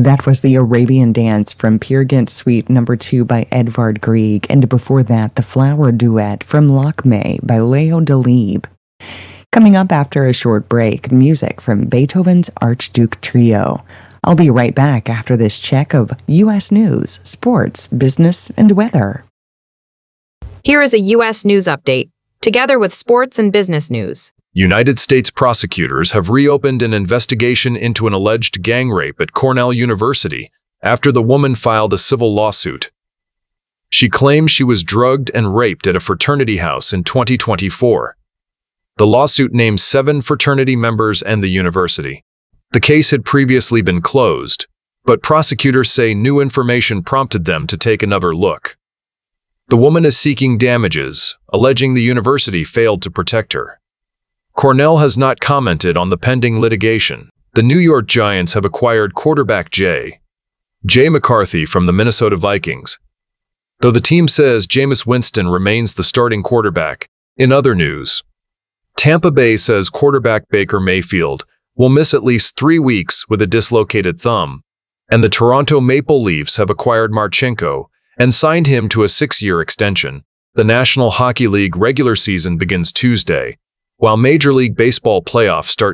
That was the Arabian Dance from Peer Gynt Suite No. 2 by Edvard Grieg, and before that, the Flower Duet from Lakme by Leo Delibes. Coming up after a short break, music from Beethoven's Archduke Trio. I'll be right back after this check of U.S. news, sports, business, and weather. Here is a U.S. news update, together with sports and business news. United States prosecutors have reopened an investigation into an alleged gang rape at Cornell University after the woman filed a civil lawsuit. She claims she was drugged and raped at a fraternity house in 2024. The lawsuit names 7 fraternity members and the university. The case had previously been closed, but prosecutors say new information prompted them to take another look. The woman is seeking damages, alleging the university failed to protect her. Cornell has not commented on the pending litigation. The New York Giants have acquired quarterback J. McCarthy from the Minnesota Vikings, though the team says Jameis Winston remains the starting quarterback. In other news, Tampa Bay says quarterback Baker Mayfield will miss at least 3 weeks with a dislocated thumb, and the Toronto Maple Leafs have acquired Marchenko and signed him to a 6-year extension. The National Hockey League regular season begins Tuesday, while Major League Baseball playoffs start